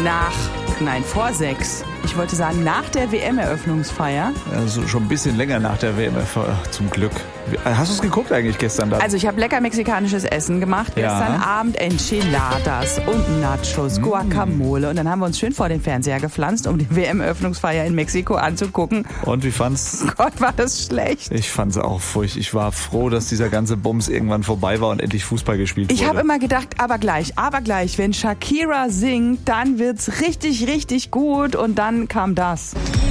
vor 6. Ich wollte sagen, nach der WM-Eröffnungsfeier. Also schon ein bisschen länger nach der WM, zum Glück. Hast du es geguckt eigentlich gestern? Also ich habe lecker mexikanisches Essen gemacht. Gestern Abend Enchiladas und Nachos, Guacamole. Und dann haben wir uns schön vor den Fernseher gepflanzt, um die WM-Eröffnungsfeier in Mexiko anzugucken. Und wie fand's? Gott, war das schlecht. Ich fand's auch furchtbar. Ich war froh, dass dieser ganze Bums irgendwann vorbei war und endlich Fußball gespielt wurde. Ich habe immer gedacht, aber gleich, wenn Shakira singt, dann wird's richtig, richtig gut. Und dann kam das.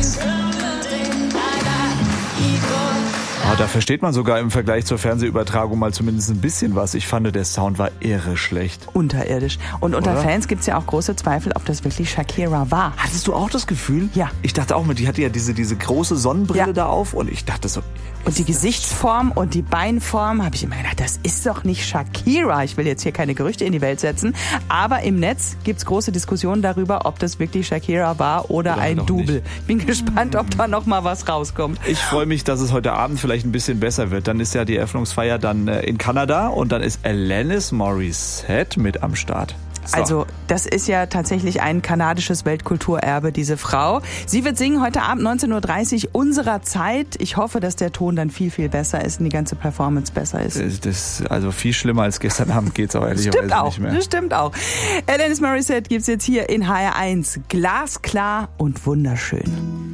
Da versteht man sogar im Vergleich zur Fernsehübertragung mal zumindest ein bisschen was. Ich fand, der Sound war irre schlecht. Unterirdisch. Und unter Fans gibt's ja auch große Zweifel, ob das wirklich Shakira war. Hattest du auch das Gefühl? Ja. Ich dachte auch, die hatte ja diese große Sonnenbrille da auf und ich dachte so... Und die Gesichtsform und die Beinform, habe ich immer gedacht, das ist doch nicht Shakira. Ich will jetzt hier keine Gerüchte in die Welt setzen, aber im Netz gibt's große Diskussionen darüber, ob das wirklich Shakira war oder ein Double. Ich bin gespannt, ob da noch mal was rauskommt. Ich freue mich, dass es heute Abend vielleicht ein bisschen besser wird. Dann ist ja die Eröffnungsfeier dann in Kanada und dann ist Alanis Morissette mit am Start. So. Also das ist ja tatsächlich ein kanadisches Weltkulturerbe, diese Frau. Sie wird singen heute Abend 19.30 Uhr unserer Zeit. Ich hoffe, dass der Ton dann viel, viel besser ist und die ganze Performance besser ist. Das also viel schlimmer als gestern Abend geht's auch ehrlicherweise nicht mehr. Das stimmt auch. Alanis Morissette gibt's jetzt hier in HR1. Glasklar und wunderschön.